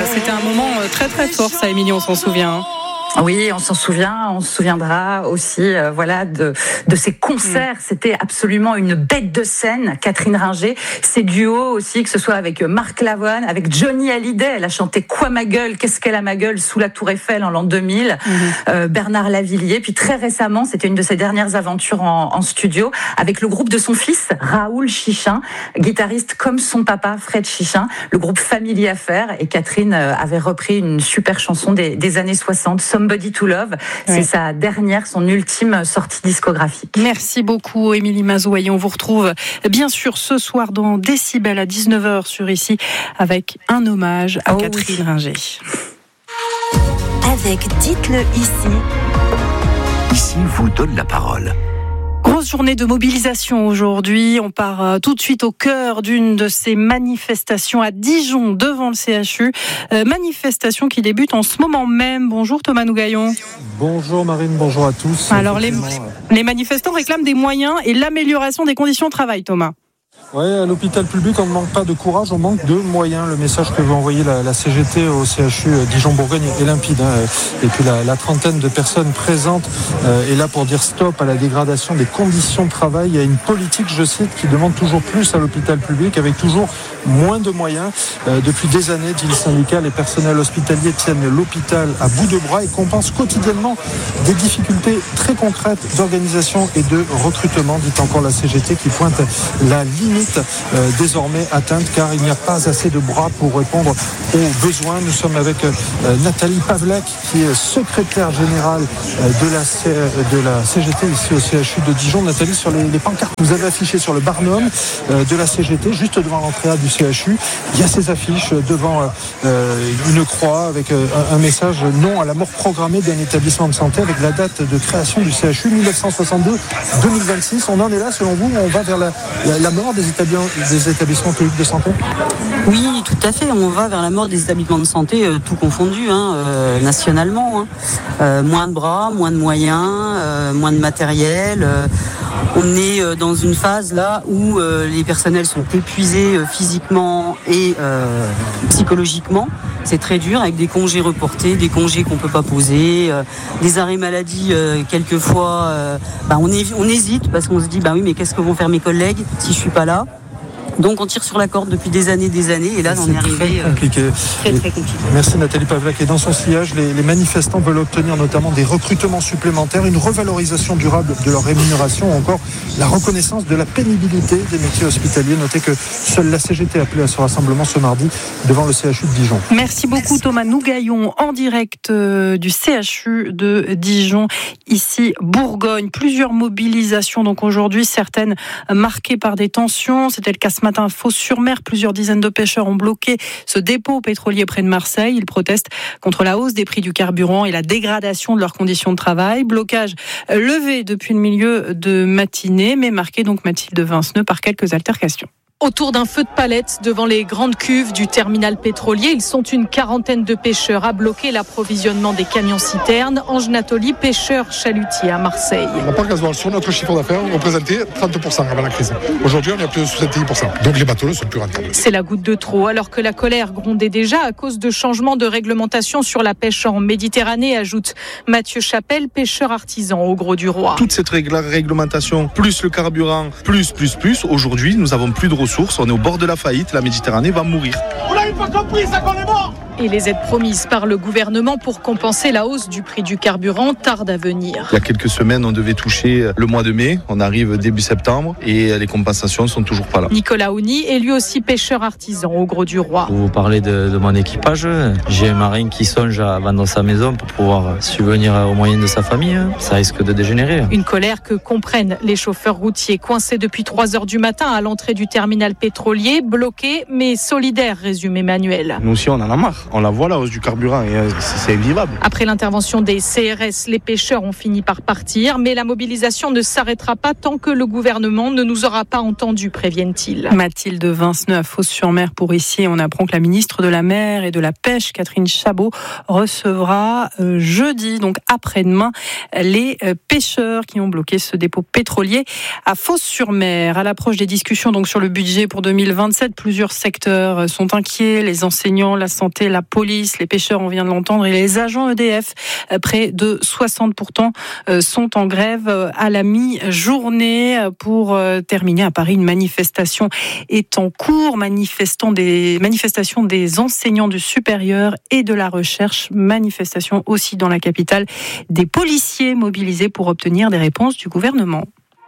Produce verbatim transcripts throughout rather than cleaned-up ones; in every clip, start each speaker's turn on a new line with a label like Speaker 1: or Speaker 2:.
Speaker 1: C'était un moment très très fort, ça, Émilie, on s'en souvient.
Speaker 2: Oui, on s'en souvient, on se souviendra aussi euh, voilà, de, de ces concerts. Mmh. C'était absolument une bête de scène, Catherine Ringer. Ses duos aussi, que ce soit avec Marc Lavoine, avec Johnny Hallyday. Elle a chanté Quoi ma gueule, qu'est-ce qu'elle a ma gueule sous la Tour Eiffel en l'an deux mille. Mmh. Euh, Bernard Lavilliers. Puis très récemment, c'était une de ses dernières aventures en, en studio avec le groupe de son fils, Raoul Chichin, guitariste comme son papa, Fred Chichin. Le groupe Family Affaires. Et Catherine avait repris une super chanson des, des années soixante, Somebody to Love, c'est oui. sa dernière, son ultime sortie discographique.
Speaker 1: Merci beaucoup, Émilie Mazoux. Et on vous retrouve bien sûr ce soir dans Décibel à dix-neuf heures sur ici avec un hommage à oh Catherine oui. Ringer.
Speaker 3: Avec Dites-le ici.
Speaker 4: Ici vous donne la parole.
Speaker 1: Grosse journée de mobilisation aujourd'hui. On part tout de suite au cœur d'une de ces manifestations à Dijon, devant le C H U. Euh, manifestation qui débute en ce moment même. Bonjour Thomas Nougaillon.
Speaker 5: Bonjour Marine, bonjour à tous.
Speaker 1: Alors les, les manifestants réclament des moyens et l'amélioration des conditions de travail, Thomas.
Speaker 5: Oui, à l'hôpital public, on ne manque pas de courage, on manque de moyens. Le message que veut envoyer la, la C G T au C H U Dijon-Bourgogne est limpide. Hein. Et puis la, la trentaine de personnes présentes euh, est là pour dire stop à la dégradation des conditions de travail. Il y a une politique, je cite, qui demande toujours plus à l'hôpital public avec toujours moins de moyens. Euh, depuis des années, dit le syndicat, les personnels hospitaliers tiennent l'hôpital à bout de bras et compensent quotidiennement des difficultés très concrètes d'organisation et de recrutement, dit encore la C G T, qui pointe la limite Euh, désormais atteinte car il n'y a pas assez de bras pour répondre aux besoins. Nous sommes avec euh, Nathalie Pavlak qui est secrétaire générale euh, de, la C- de la C G T ici au C H U de Dijon. Nathalie, sur les, les pancartes que vous avez affichées sur le barnum euh, de la C G T, juste devant l'entrée A du C H U, il y a ces affiches devant euh, une croix avec euh, un message non à la mort programmée d'un établissement de santé avec la date de création du C H U dix-neuf cent soixante-deux deux mille vingt-six. On en est là selon vous? On va vers la, la, la mort des des établissements publics de santé?
Speaker 6: Oui, tout à fait. On va vers la mort des établissements de santé, euh, tout confondu, hein, euh, nationalement. Hein. Euh, moins de bras, moins de moyens, euh, moins de matériel. Euh, on est euh, dans une phase là où euh, les personnels sont épuisés euh, physiquement et euh, psychologiquement. C'est très dur, avec des congés reportés, des congés qu'on ne peut pas poser, euh, des arrêts maladie, euh, quelquefois, euh, bah on, est, on hésite parce qu'on se dit, bah oui, mais qu'est-ce que vont faire mes collègues si je ne suis pas là ? Donc on tire sur la corde depuis des années, des années, et là on est arrivé
Speaker 5: très compliqué.
Speaker 6: Euh, très très compliqué.
Speaker 5: Merci Nathalie Pavlak. Et dans son sillage, les, les manifestants veulent obtenir notamment des recrutements supplémentaires, une revalorisation durable de leur rémunération, ou encore la reconnaissance de la pénibilité des métiers hospitaliers. Notez que seule la C G T a appelé à ce rassemblement ce mardi devant le C H U de Dijon.
Speaker 1: Merci beaucoup Thomas Nougaillon, en direct du C H U de Dijon, ici Bourgogne. Plusieurs mobilisations donc aujourd'hui, certaines marquées par des tensions. C'était le cas ce matin à Fos-sur-Mer. Plusieurs dizaines de pêcheurs ont bloqué ce dépôt pétrolier près de Marseille. Ils protestent contre la hausse des prix du carburant et la dégradation de leurs conditions de travail. Blocage levé depuis le milieu de matinée, mais marqué donc, Mathilde Vinceneux, par quelques altercations.
Speaker 7: Autour d'un feu de palette devant les grandes cuves du terminal pétrolier, ils sont une quarantaine de pêcheurs à bloquer l'approvisionnement des camions-citernes. Ange Nathalie, pêcheur chalutier à Marseille.
Speaker 8: On n'a pas le gasoil. Sur notre chiffre d'affaires, on représentait trente pour cent avant la crise. Aujourd'hui, on est à plus de soixante-dix pour cent. Donc les bateaux ne sont plus rentables.
Speaker 7: C'est la goutte de trop, alors que la colère grondait déjà à cause de changements de réglementation sur la pêche en Méditerranée, ajoute Mathieu Chapelle, pêcheur artisan au Gros du Roi.
Speaker 9: Toute cette réglementation, plus le carburant, plus, plus, plus, aujourd'hui, nous n'avons plus de ressources. On est au bord de la faillite, la Méditerranée va mourir.
Speaker 7: Vous l'avez pas compris, ça qu'on est mort. Et les aides promises par le gouvernement pour compenser la hausse du prix du carburant tardent à venir.
Speaker 9: Il y a quelques semaines, on devait toucher le mois de mai. On arrive début septembre et les compensations ne sont toujours pas là.
Speaker 7: Nicolas Ouni est lui aussi pêcheur artisan au Gros du Roi.
Speaker 10: Vous parlez de, de mon équipage. J'ai un marin qui songe à vendre sa maison pour pouvoir subvenir aux moyens de sa famille. Ça risque de dégénérer.
Speaker 7: Une colère que comprennent les chauffeurs routiers coincés depuis trois heures du matin à l'entrée du terminal pétrolier, bloqués mais solidaires, résume Emmanuel.
Speaker 9: Nous aussi, on en a marre. On la voit la hausse du carburant et c'est invivable.
Speaker 7: Après l'intervention des C R S, les pêcheurs ont fini par partir, mais la mobilisation ne s'arrêtera pas tant que le gouvernement ne nous aura pas entendus, préviennent-ils.
Speaker 1: Mathilde Vinceneux à Fos-sur-Mer pour ici. On apprend que la ministre de la Mer et de la Pêche, Catherine Chabot, recevra euh, jeudi, donc après-demain, les euh, pêcheurs qui ont bloqué ce dépôt pétrolier à Fos-sur-Mer. À l'approche des discussions donc sur le budget pour deux mille vingt-sept, plusieurs secteurs sont inquiets, les enseignants, la santé, la la police, les pêcheurs, on vient de l'entendre, et les agents E D F. Près de soixante pour cent sont en grève à la mi-journée. Pour terminer, à Paris, une manifestation est en cours, manifestant des, manifestation des enseignants du supérieur et de la recherche. Manifestation aussi dans la capitale, des policiers mobilisés pour obtenir des réponses du gouvernement.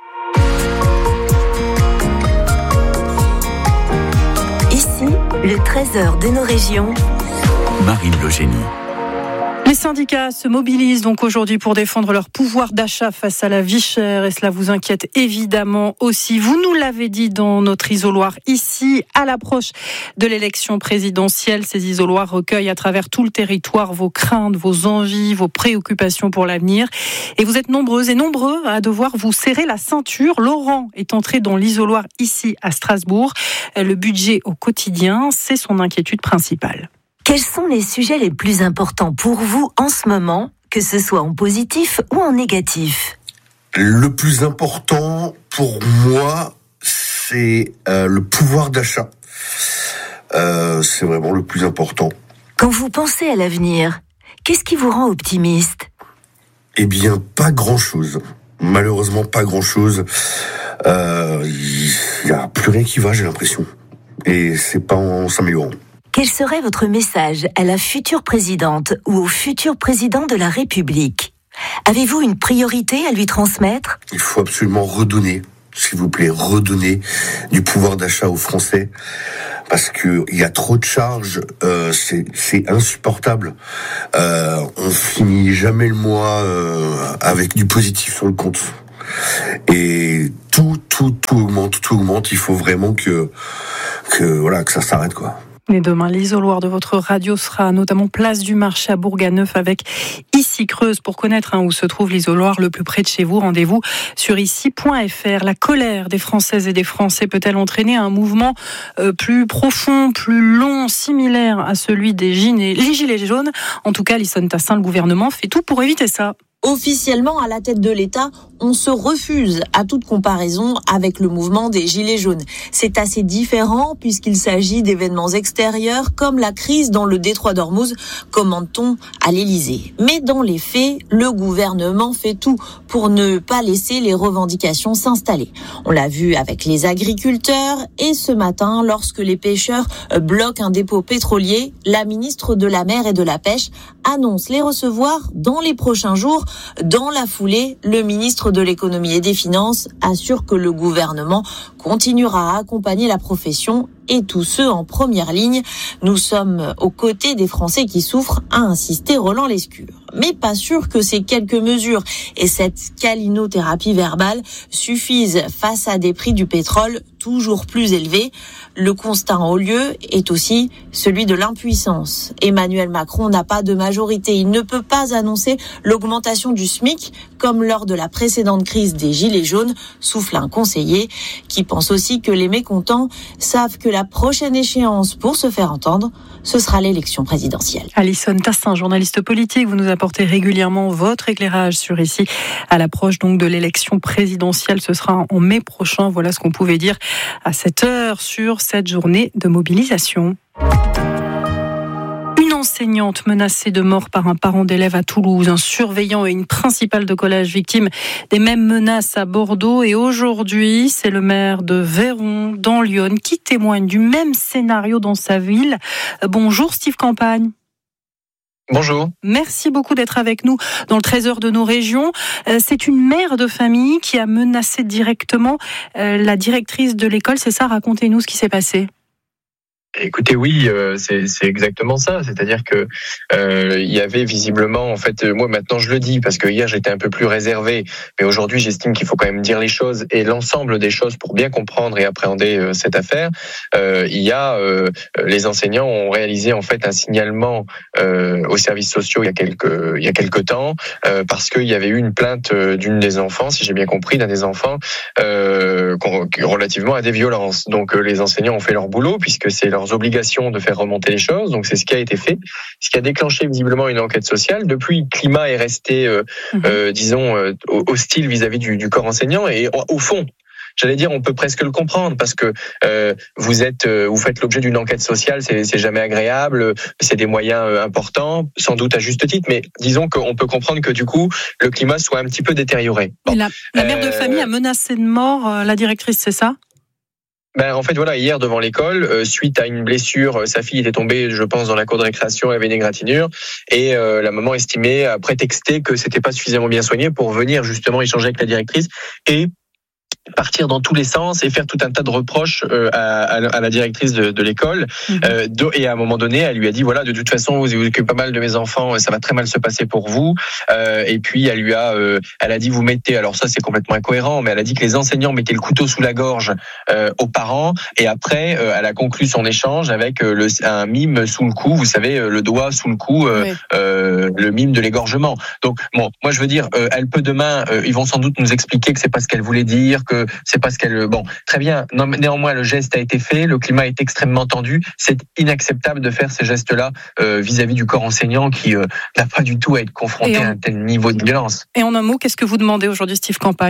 Speaker 3: Ici, le trésor de nos régions.
Speaker 4: Marine Logénie.
Speaker 1: Les syndicats se mobilisent donc aujourd'hui pour défendre leur pouvoir d'achat face à la vie chère, et cela vous inquiète évidemment aussi. Vous nous l'avez dit dans notre isoloir ici, à l'approche de l'élection présidentielle. Ces isoloirs recueillent à travers tout le territoire vos craintes, vos envies, vos préoccupations pour l'avenir. Et vous êtes nombreuses et nombreux à devoir vous serrer la ceinture. Laurent est entré dans l'isoloir ici à Strasbourg. Le budget au quotidien, c'est son inquiétude principale.
Speaker 3: Quels sont les sujets les plus importants pour vous en ce moment, que ce soit en positif ou en négatif ?
Speaker 11: Le plus important pour moi, c'est euh, le pouvoir d'achat. Euh, c'est vraiment le plus important.
Speaker 3: Quand vous pensez à l'avenir, qu'est-ce qui vous rend optimiste ?
Speaker 11: Eh bien, pas grand-chose. Malheureusement, pas grand-chose. Euh, il n'y a plus rien qui va, j'ai l'impression. Et c'est pas en s'améliorant.
Speaker 3: Quel serait votre message à la future présidente ou au futur président de la République ? Avez-vous une priorité à lui transmettre ?
Speaker 11: Il faut absolument redonner, s'il vous plaît, redonner du pouvoir d'achat aux Français. Parce que il y a trop de charges, euh, c'est, c'est insupportable. Euh, on finit jamais le mois euh, avec du positif sur le compte. Et tout, tout, tout augmente, tout augmente. Il faut vraiment que, que voilà, que ça s'arrête, quoi.
Speaker 1: Et demain, l'isoloir de votre radio sera notamment place du marché à Bourg-à-Neuf avec Ici Creuse. Pour connaître hein, où se trouve l'isoloir le plus près de chez vous, rendez-vous sur ici point f r. La colère des Françaises et des Français peut-elle entraîner un mouvement euh, plus profond, plus long, similaire à celui des gilets, les gilets jaunes ? En tout cas, Alison Tassin, le gouvernement fait tout pour éviter ça.
Speaker 12: Officiellement, à la tête de l'État, on se refuse à toute comparaison avec le mouvement des Gilets jaunes. C'est assez différent puisqu'il s'agit d'événements extérieurs comme la crise dans le détroit d'Ormuz, commente-t-on à l'Élysée. Mais dans les faits, le gouvernement fait tout pour ne pas laisser les revendications s'installer. On l'a vu avec les agriculteurs et ce matin, lorsque les pêcheurs bloquent un dépôt pétrolier, la ministre de la Mer et de la Pêche annonce les recevoir dans les prochains jours. Dans la foulée, le ministre de l'économie et des finances assure que le gouvernement continuera à accompagner la profession et tous ceux en première ligne. Nous sommes aux côtés des Français qui souffrent, a insisté Roland Lescure. Mais pas sûr que ces quelques mesures et cette câlinothérapie verbale suffisent face à des prix du pétrole toujours plus élevés. Le constat en haut lieu est aussi celui de l'impuissance. Emmanuel Macron n'a pas de majorité. Il ne peut pas annoncer l'augmentation du SMIC comme lors de la précédente crise des Gilets jaunes, souffle un conseiller qui pense aussi que les mécontents savent que la prochaine échéance pour se faire entendre, ce sera l'élection présidentielle.
Speaker 1: Alison Tassin, journaliste politique, vous nous apportez régulièrement votre éclairage sur ici à l'approche donc de l'élection présidentielle. Ce sera en mai prochain. Voilà ce qu'on pouvait dire à cette heure sur cette journée de mobilisation. Une enseignante menacée de mort par un parent d'élève à Toulouse, un surveillant et une principale de collège victime des mêmes menaces à Bordeaux. Et aujourd'hui, c'est le maire de Véron, dans Lyon, qui témoigne du même scénario dans sa ville. Bonjour Steve Campagne.
Speaker 13: Bonjour.
Speaker 1: Merci beaucoup d'être avec nous dans le trésor de nos régions. C'est une mère de famille qui a menacé directement la directrice de l'école. C'est ça, racontez-nous ce qui s'est passé.
Speaker 13: Écoutez, oui, euh, c'est, c'est exactement ça. C'est-à-dire que euh, il y avait visiblement, en fait, euh, moi maintenant je le dis parce que hier j'étais un peu plus réservé, mais aujourd'hui j'estime qu'il faut quand même dire les choses et l'ensemble des choses pour bien comprendre et appréhender euh, cette affaire. Euh, il y a euh, les enseignants ont réalisé en fait un signalement euh, aux services sociaux il y a quelques il y a quelques temps euh, parce qu'il y avait eu une plainte d'une des enfants, si j'ai bien compris, d'un des enfants euh, relativement à des violences. Donc euh, les enseignants ont fait leur boulot puisque c'est leurs obligations de faire remonter les choses, donc c'est ce qui a été fait, ce qui a déclenché visiblement une enquête sociale. Depuis, le climat est resté, euh, mmh. euh, disons, euh, hostile vis-à-vis du, du corps enseignant, et au fond, j'allais dire, on peut presque le comprendre parce que euh, vous êtes, euh, vous faites l'objet d'une enquête sociale, c'est, c'est jamais agréable, c'est des moyens euh, importants, sans doute à juste titre, mais disons qu'on peut comprendre que du coup, le climat soit un petit peu détérioré. Bon.
Speaker 1: La, la mère
Speaker 13: euh,
Speaker 1: de famille a menacé de mort euh, la directrice, c'est ça ?
Speaker 13: Ben, en fait, voilà, hier, devant l'école, euh, suite à une blessure, euh, sa fille était tombée, je pense, dans la cour de récréation, elle avait une égratignure, et euh, la maman estimait, a prétexté que c'était pas suffisamment bien soigné pour venir justement échanger avec la directrice et partir dans tous les sens et faire tout un tas de reproches euh, à, à la directrice de, de l'école. Mmh. Euh, de, et à un moment donné, elle lui a dit, voilà, de toute façon, vous occupez pas mal de mes enfants, ça va très mal se passer pour vous. Euh, et puis, elle lui a, euh, elle a dit, vous mettez, alors ça, c'est complètement incohérent, mais elle a dit que les enseignants mettaient le couteau sous la gorge euh, aux parents. Et après, euh, elle a conclu son échange avec euh, le, un mime sous le cou, vous savez, euh, le doigt sous le cou, euh, oui. euh, le mime de l'égorgement. Donc, bon, moi, je veux dire, euh, elle peut demain, euh, ils vont sans doute nous expliquer que c'est pas ce qu'elle voulait dire, que c'est parce qu'elle... Bon, très bien. Non, néanmoins, le geste a été fait. Le climat est extrêmement tendu. C'est inacceptable de faire ces gestes-là euh, vis-à-vis du corps enseignant qui euh, n'a pas du tout à être confronté en... à un tel niveau de violence.
Speaker 1: Et en un mot, qu'est-ce que vous demandez aujourd'hui, Steve Campagne ?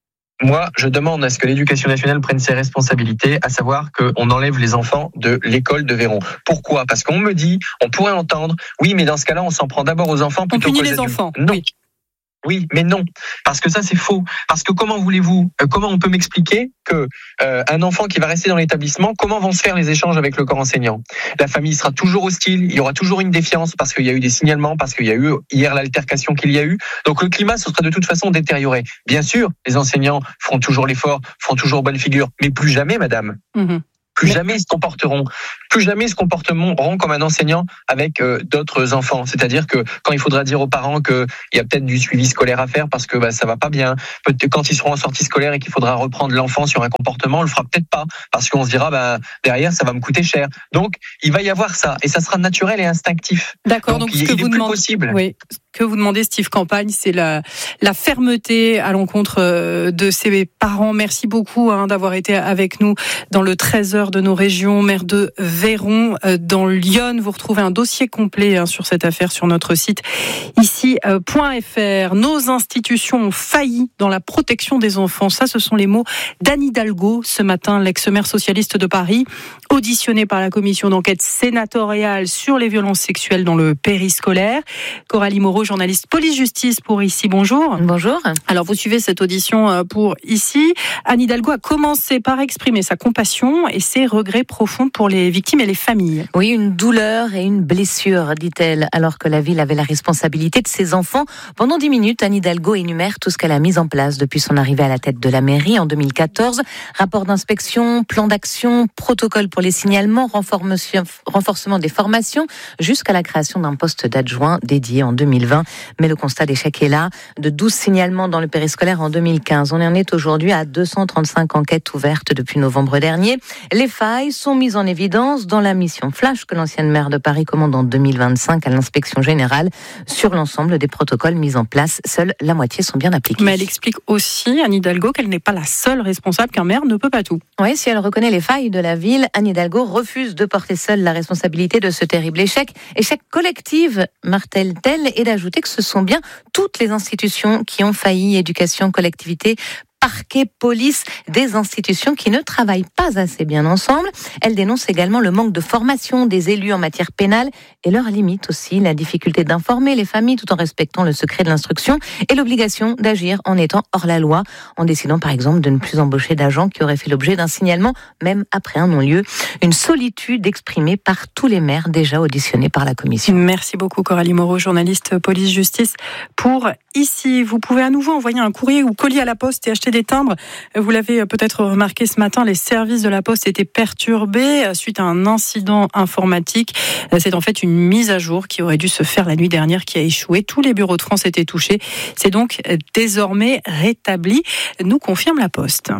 Speaker 13: Moi, je demande à ce que l'Éducation nationale prenne ses responsabilités, à savoir qu'on enlève les enfants de l'école de Véron. Pourquoi ? Parce qu'on me dit, on pourrait entendre, oui, mais dans ce cas-là, on s'en prend d'abord aux enfants plutôt qu'aux adultes.
Speaker 1: On punit les enfants.
Speaker 13: Non.
Speaker 1: Oui.
Speaker 13: Oui, mais non, parce que ça c'est faux. Parce que comment voulez-vous, euh, comment on peut m'expliquer que euh, un enfant qui va rester dans l'établissement, comment vont se faire les échanges avec le corps enseignant ? La famille sera toujours hostile, il y aura toujours une défiance parce qu'il y a eu des signalements, parce qu'il y a eu hier l'altercation qu'il y a eu. Donc le climat se sera de toute façon détérioré. Bien sûr, les enseignants feront toujours l'effort, feront toujours bonne figure, mais plus jamais, madame. Mmh. Plus mais... jamais ils se comporteront, plus jamais ils se comporteront comme un enseignant avec euh, d'autres enfants. C'est-à-dire que quand il faudra dire aux parents qu'il y a peut-être du suivi scolaire à faire parce que bah, ça va pas bien, peut-être quand ils seront en sortie scolaire et qu'il faudra reprendre l'enfant sur un comportement, on le fera peut-être pas parce qu'on se dira bah, derrière ça va me coûter cher. Donc il va y avoir ça et ça sera naturel et instinctif.
Speaker 1: D'accord. Donc, donc
Speaker 13: il,
Speaker 1: ce que
Speaker 13: il
Speaker 1: vous
Speaker 13: est plus
Speaker 1: demandez,
Speaker 13: possible.
Speaker 1: Oui, ce que vous demandez, Steve Campagne, c'est la la fermeté à l'encontre de ses parents. Merci beaucoup hein, d'avoir été avec nous dans le treize heures de nos régions. Maire de Véron dans l'Yonne. Vous retrouvez un dossier complet hein, sur cette affaire sur notre site ici point f r. Nos institutions ont failli dans la protection des enfants. Ça, ce sont les mots d'Anne Hidalgo ce matin, l'ex-maire socialiste de Paris, auditionnée par la commission d'enquête sénatoriale sur les violences sexuelles dans le périscolaire. Coralie Moreau, journaliste police-justice pour Ici. Bonjour.
Speaker 14: Bonjour.
Speaker 1: Alors, vous suivez cette audition pour Ici. Anne Hidalgo a commencé par exprimer sa compassion et ses regrets profonds pour les victimes et les familles.
Speaker 14: Oui, une douleur et une blessure, dit-elle, alors que la ville avait la responsabilité de ses enfants. Pendant dix minutes, Anne Hidalgo énumère tout ce qu'elle a mis en place depuis son arrivée à la tête de la mairie en deux mille quatorze. Rapport d'inspection, plan d'action, protocole pour les signalements, renforcement des formations, jusqu'à la création d'un poste d'adjoint dédié en deux mille vingt. Mais le constat d'échec est là. De douze signalements dans le périscolaire en deux mille quinze. On en est aujourd'hui à deux cent trente-cinq enquêtes ouvertes depuis novembre dernier. Les failles sont mises en évidence dans la mission flash que l'ancienne maire de Paris commande en deux mille vingt-cinq à l'inspection générale. Sur l'ensemble des protocoles mis en place, seule la moitié sont bien appliqués.
Speaker 1: Mais elle explique aussi, Anne Hidalgo, qu'elle n'est pas la seule responsable, qu'un maire ne peut pas tout.
Speaker 14: Oui, si elle reconnaît les failles de la ville, Anne Hidalgo refuse de porter seule la responsabilité de ce terrible échec. Échec collectif, martèle-t-elle, et d'ajouter que ce sont bien toutes les institutions qui ont failli, éducation, collectivité, parquet, police, des institutions qui ne travaillent pas assez bien ensemble. Elle dénonce également le manque de formation des élus en matière pénale et leur limite aussi la difficulté d'informer les familles tout en respectant le secret de l'instruction et l'obligation d'agir en étant hors la loi, en décidant par exemple de ne plus embaucher d'agents qui auraient fait l'objet d'un signalement même après un non-lieu. Une solitude exprimée par tous les maires déjà auditionnés par la commission.
Speaker 1: Merci beaucoup Coralie Moreau, journaliste police-justice pour Ici. Vous pouvez à nouveau envoyer un courrier ou colis à la poste et acheter des timbres. Vous l'avez peut-être remarqué ce matin, les services de la Poste étaient perturbés suite à un incident informatique. C'est en fait une mise à jour qui aurait dû se faire la nuit dernière qui a échoué. Tous les bureaux de France étaient touchés. C'est donc désormais rétabli, nous confirme la Poste.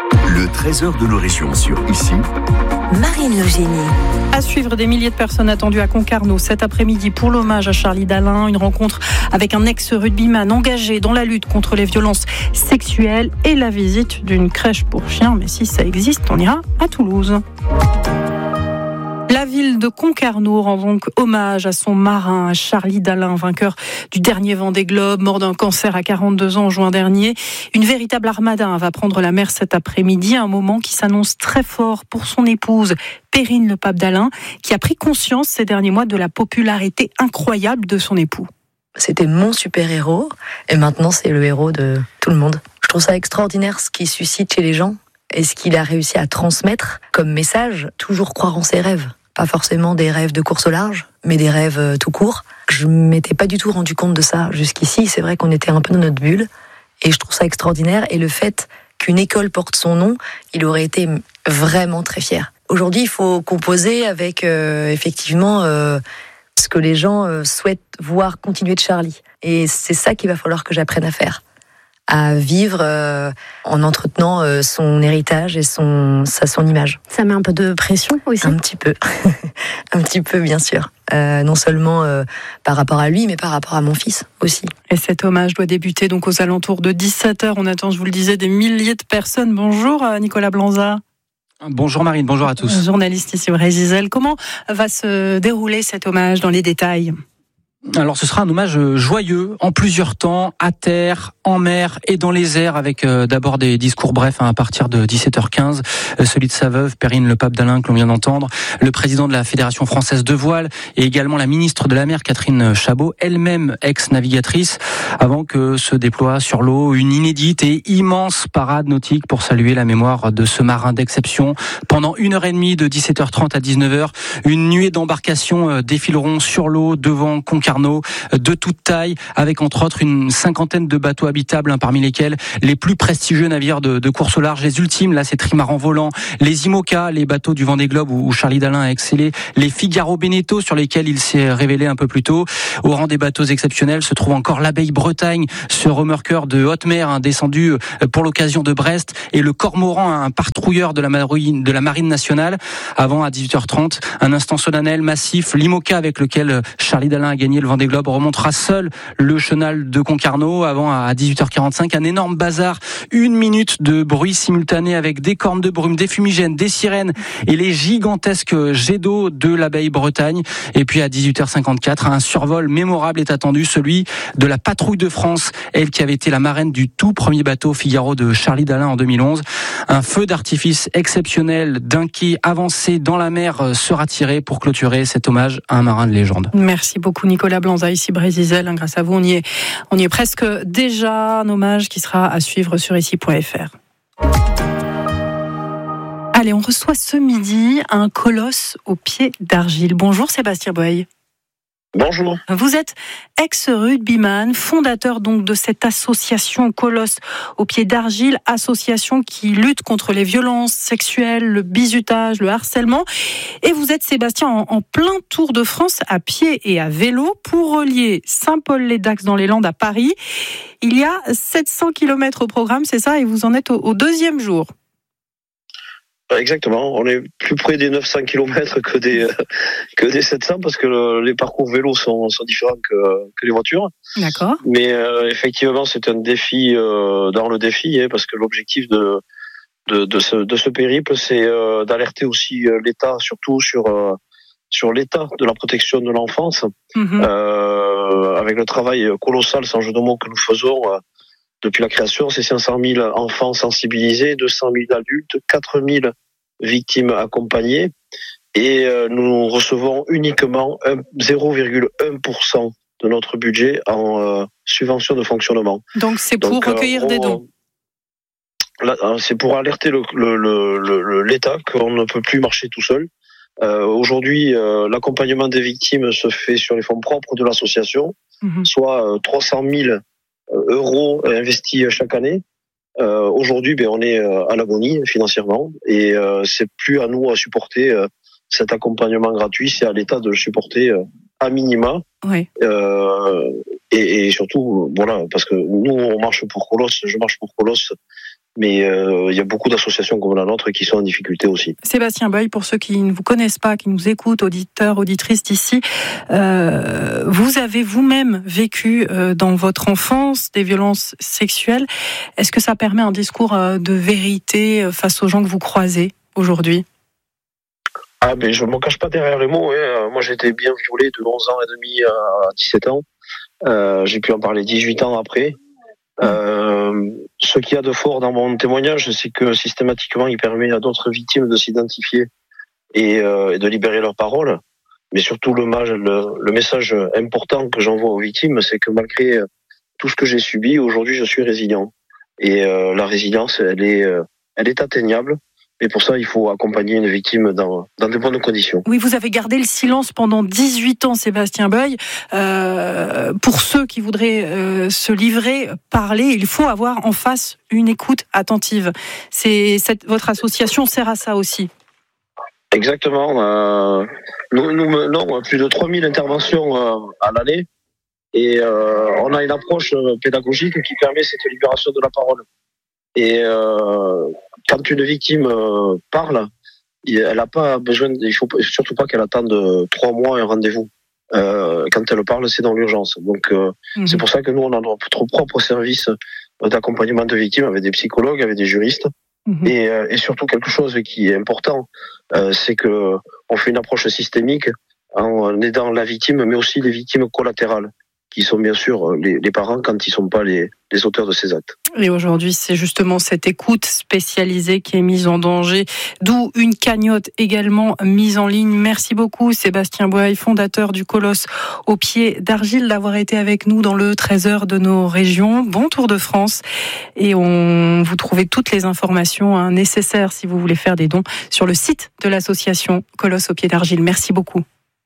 Speaker 4: Le treize heures de nos régions sur Ici.
Speaker 3: Marine Logénie.
Speaker 1: À suivre, des milliers de personnes attendues à Concarneau cet après-midi pour l'hommage à Charlie Dalin. Une rencontre avec un ex-rugbyman engagé dans la lutte contre les violences sexuelles et la visite d'une crèche pour chiens. Mais si ça existe, on ira à Toulouse. La ville de Concarneau rend donc hommage à son marin, à Charlie Dalin, vainqueur du dernier Vendée Globe, mort d'un cancer à quarante-deux ans en juin dernier. Une véritable armada va prendre la mer cet après-midi, un moment qui s'annonce très fort pour son épouse, Perrine Le Pape Dalin, qui a pris conscience ces derniers mois de la popularité incroyable de son époux.
Speaker 15: C'était mon super-héros, et maintenant c'est le héros de tout le monde. Je trouve ça extraordinaire ce qu'il suscite chez les gens, et ce qu'il a réussi à transmettre comme message, toujours croire en ses rêves. Pas forcément des rêves de course au large, mais des rêves tout court. Je m'étais pas du tout rendu compte de ça jusqu'ici. C'est vrai qu'on était un peu dans notre bulle, et je trouve ça extraordinaire. Et le fait qu'une école porte son nom, il aurait été vraiment très fier. Aujourd'hui, il faut composer avec euh, effectivement euh, ce que les gens euh, souhaitent voir continuer de Charlie. Et c'est ça qu'il va falloir que j'apprenne à faire. À vivre euh, en entretenant euh, son héritage et son, sa, son image.
Speaker 16: Ça met un peu de pression aussi ?
Speaker 15: Un petit peu, un petit peu bien sûr. Euh, non seulement euh, par rapport à lui, mais par rapport à mon fils aussi.
Speaker 1: Et cet hommage doit débuter donc aux alentours de dix-sept heures. On attend, je vous le disais, des milliers de personnes. Bonjour Nicolas Blanza.
Speaker 17: Bonjour Marine, bonjour à tous.
Speaker 1: Journaliste ici au Régizelle. Comment va se dérouler cet hommage dans les détails ?
Speaker 17: Alors ce sera un hommage joyeux en plusieurs temps, à terre, en mer et dans les airs, avec euh, d'abord des discours brefs hein, à partir de dix-sept heures quinze, euh, celui de sa veuve Perrine Le Pape Dalin que l'on vient d'entendre, le président de la Fédération française de voile et également la ministre de la mer Catherine Chabot, elle-même ex-navigatrice, avant que se déploie sur l'eau une inédite et immense parade nautique pour saluer la mémoire de ce marin d'exception. Pendant une heure et demie de dix-sept heures trente à dix-neuf heures, une nuée d'embarcations euh, défileront sur l'eau devant Concarneau, de toute taille, avec entre autres une cinquantaine de bateaux habitables, hein, parmi lesquels les plus prestigieux navires de, de course au large, les ultimes, là c'est Trimaran Volant, les IMOCA, les bateaux du Vendée Globe où, où Charlie Dalin a excellé, les Figaro Beneteau sur lesquels il s'est révélé un peu plus tôt. Au rang des bateaux exceptionnels se trouve encore l'Abeille Bretagne, ce remorqueur de haute mer hein, descendu pour l'occasion de Brest, et le Cormoran, un patrouilleur de la marine, de la marine nationale. Avant, à dix-huit heures trente, un instant solennel massif, l'IMOCA avec lequel Charlie Dalin a gagné le Vendée Globe remontera seul le chenal de Concarneau. Avant, à dix-huit heures quarante-cinq, un énorme bazar, une minute de bruit simultané avec des cornes de brume, des fumigènes, des sirènes et les gigantesques jets d'eau de l'Abeille Bretagne. Et puis à dix-huit heures cinquante-quatre, un survol mémorable est attendu, celui de la Patrouille de France, elle qui avait été la marraine du tout premier bateau Figaro de Charlie Dalin en deux mille onze. Un feu d'artifice exceptionnel d'un quai avancé dans la mer sera tiré pour clôturer cet hommage à un marin de légende.
Speaker 1: Merci beaucoup Nicolas Blanza, ici Brésil. Grâce à vous, on y est, on y est presque déjà. Un hommage qui sera à suivre sur ici point f r. Allez, on reçoit ce midi un colosse aux pieds d'argile. Bonjour Sébastien Boeil.
Speaker 18: Bonjour.
Speaker 1: Vous êtes ex-rugbyman, fondateur donc de cette association Colosse aux pieds d'argile, association qui lutte contre les violences sexuelles, le bizutage, le harcèlement. Et vous êtes, Sébastien, en, en plein tour de France à pied et à vélo pour relier Saint-Paul-les-Dax dans les Landes à Paris. Il y a sept cents kilomètres au programme, c'est ça, et vous en êtes au, au deuxième jour.
Speaker 18: Exactement, on est plus près des neuf cents kilomètres que des que des sept cents parce que le, les parcours vélo sont, sont différents que, que les voitures.
Speaker 1: D'accord.
Speaker 18: Mais euh, effectivement, c'est un défi euh, dans le défi, hein, parce que l'objectif de de, de ce de ce périple, c'est euh, d'alerter aussi l'État, surtout sur euh, sur l'état de la protection de l'enfance, mmh. euh, avec le travail colossal, sans jeu de mots, que nous faisons. Euh, Depuis la création, c'est cinq cent mille enfants sensibilisés, deux cent mille adultes, quatre mille victimes accompagnées, et nous recevons uniquement zéro virgule un pour cent de notre budget en euh, subvention de fonctionnement.
Speaker 1: Donc c'est pour Donc, recueillir euh, on, des dons.
Speaker 18: Là, c'est pour alerter le, le, le, le, l'État qu'on ne peut plus marcher tout seul. Euh, aujourd'hui, euh, l'accompagnement des victimes se fait sur les fonds propres de l'association, mmh. soit euh, trois cent mille euros investis chaque année. Euh, aujourd'hui, ben, on est à l'agonie financièrement, et euh, c'est plus à nous à supporter euh, cet accompagnement gratuit, c'est à l'État de le supporter euh, à minima.
Speaker 1: Oui.
Speaker 18: Euh, et, et surtout, voilà, parce que nous, on marche pour Colosse, je marche pour Colosse, mais il euh, y a beaucoup d'associations comme la nôtre qui sont en difficulté aussi.
Speaker 1: Sébastien Boeil, pour ceux qui ne vous connaissent pas, qui nous écoutent, auditeurs, auditrices d'ici, euh, vous avez vous-même vécu euh, dans votre enfance des violences sexuelles. Est-ce que ça permet un discours euh, de vérité face aux gens que vous croisez aujourd'hui ?
Speaker 18: Ah ben je me cache pas derrière les mots. Hein. Moi j'ai été bien violé de onze ans et demi à dix-sept ans. Euh, j'ai pu en parler dix-huit ans après. Euh, ce qu'il y a de fort dans mon témoignage, c'est que systématiquement il permet à d'autres victimes de s'identifier et, euh, et de libérer leur parole. Mais surtout le, le, le message important que j'envoie aux victimes, c'est que malgré tout ce que j'ai subi, aujourd'hui je suis résilient. Et euh, la résilience, elle est, euh, elle est atteignable. Et pour ça, il faut accompagner une victime dans, dans de bonnes conditions.
Speaker 1: Oui, vous avez gardé le silence pendant dix-huit ans, Sébastien Beuil. Euh, pour ceux qui voudraient euh, se livrer, parler, il faut avoir en face une écoute attentive. C'est, cette, votre association sert à ça aussi.
Speaker 18: Exactement. Euh, nous, nous menons plus de trois mille interventions euh, à l'année. Et euh, on a une approche pédagogique qui permet cette libération de la parole. Et euh, quand une victime euh, parle, elle n'a pas besoin, il faut surtout pas qu'elle attende trois mois un rendez-vous. Euh, quand elle parle, c'est dans l'urgence. Donc euh, mmh. c'est pour ça que nous on a notre propre service d'accompagnement de victimes avec des psychologues, avec des juristes. Mmh. Et, euh, et surtout quelque chose qui est important, euh, c'est que on fait une approche systémique en aidant la victime, mais aussi les victimes collatérales, qui sont bien sûr les, les parents quand ils ne sont pas les, les auteurs de ces actes.
Speaker 1: Et aujourd'hui, c'est justement cette écoute spécialisée qui est mise en danger, d'où une cagnotte également mise en ligne. Merci beaucoup Sébastien Beuil, fondateur du Colosse au pied d'argile, d'avoir été avec nous dans le treize heures de nos régions. Bon Tour de France. Et on vous trouvez toutes les informations hein, nécessaires si vous voulez faire des dons sur le site de l'association Colosse au pied d'argile. Merci beaucoup.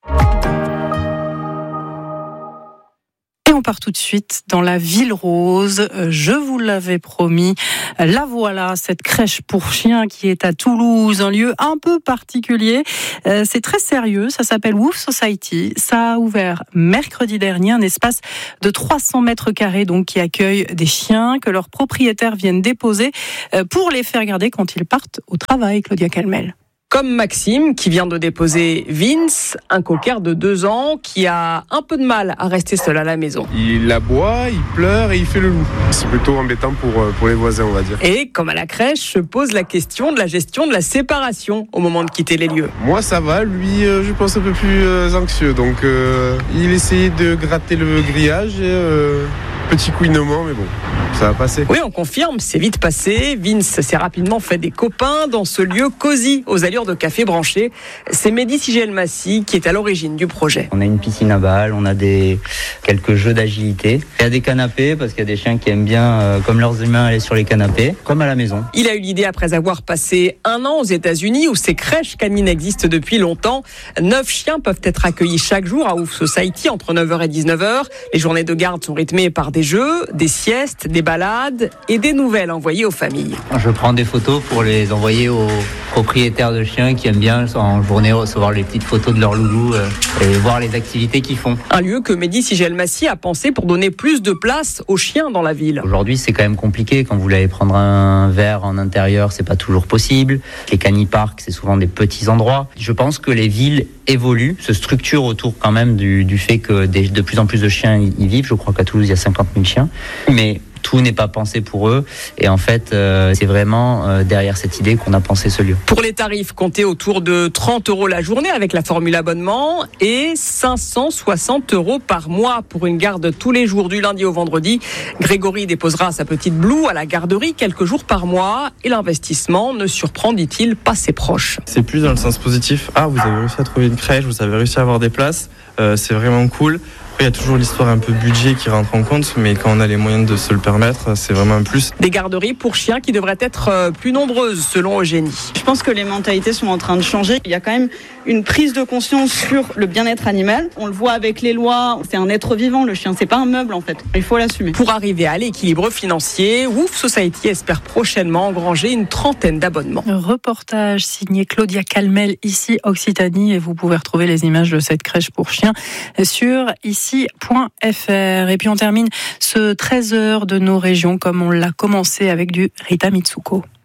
Speaker 1: On part tout de suite dans la Ville Rose. Je vous l'avais promis. La voilà, cette crèche pour chiens qui est à Toulouse, un lieu un peu particulier. C'est très sérieux. Ça s'appelle Wolf Society. Ça a ouvert mercredi dernier, un espace de trois cents mètres carrés, donc qui accueille des chiens que leurs propriétaires viennent déposer pour les faire garder quand ils partent au travail. Claudia Calmel.
Speaker 16: Comme Maxime, qui vient de déposer Vince, un cocker de deux ans, qui a un peu de mal à rester seul à la maison.
Speaker 19: Il aboie, il pleure et il fait le loup. C'est plutôt embêtant pour, pour les voisins, on va dire.
Speaker 16: Et, comme à la crèche, se pose la question de la gestion de la séparation au moment de quitter les lieux.
Speaker 19: Moi, ça va. Lui, euh, je pense un peu plus euh, anxieux. Donc, euh, il essayait de gratter le grillage et... Euh... Petit couinement, mais bon, ça va passer.
Speaker 16: Oui, on confirme, c'est vite passé. Vince s'est rapidement fait des copains dans ce lieu cosy, aux allures de café branché. C'est Mehdi Sigelmassi qui est à l'origine du projet.
Speaker 20: On a une piscine à balles, on a des quelques jeux d'agilité. Il y a des canapés, parce qu'il y a des chiens qui aiment bien, euh, comme leurs humains, aller sur les canapés, comme à la maison.
Speaker 16: Il a eu l'idée après avoir passé un an aux États-Unis, où ces crèches canines existent depuis longtemps. Neuf chiens peuvent être accueillis chaque jour à Wolf Society, entre neuf heures et dix-neuf heures. Les journées de garde sont rythmées par des jeux, des siestes, des balades et des nouvelles envoyées aux familles.
Speaker 20: Je prends des photos pour les envoyer aux propriétaires de chiens qui aiment bien en journée recevoir les petites photos de leur loulou euh, et voir les activités qu'ils font.
Speaker 16: Un lieu que Mehdi Sigelmassi a pensé pour donner plus de place aux chiens dans la ville.
Speaker 20: Aujourd'hui, c'est quand même compliqué. Quand vous voulez prendre un verre en intérieur, c'est pas toujours possible. Les caniparks, c'est souvent des petits endroits. Je pense que les villes évoluent, se structurent autour quand même du, du fait que des, de plus en plus de chiens y vivent. Je crois qu'à Toulouse, il y a cinquante mille chiens. Mais tout n'est pas pensé pour eux. Et en fait, euh, c'est vraiment euh, derrière cette idée qu'on a pensé ce lieu.
Speaker 16: Pour les tarifs, comptez autour de trente euros la journée avec la formule abonnement et cinq cent soixante euros par mois pour une garde tous les jours du lundi au vendredi. Grégory déposera sa petite Blue à la garderie quelques jours par mois et l'investissement ne surprend, dit-il, pas ses proches.
Speaker 21: C'est plus dans le sens positif. Ah, vous avez réussi à trouver une crèche, vous avez réussi à avoir des places. Euh, c'est vraiment cool. Il y a toujours l'histoire un peu budget qui rentre en compte, mais quand on a les moyens de se le permettre, c'est vraiment un plus.
Speaker 16: Des garderies pour chiens qui devraient être plus nombreuses, selon Eugénie.
Speaker 22: Je pense que les mentalités sont en train de changer. Il y a quand même une prise de conscience sur le bien-être animal. On le voit avec les lois, c'est un être vivant, le chien, c'est pas un meuble en fait. Il faut l'assumer.
Speaker 16: Pour arriver à l'équilibre financier, Wolf Society espère prochainement engranger une trentaine d'abonnements.
Speaker 1: Reportage signé Claudia Calmel, ici Occitanie, et vous pouvez retrouver les images de cette crèche pour chiens sur ici point f r. Et puis on termine ce treize heures de nos régions comme on l'a commencé avec du Rita Mitsuko.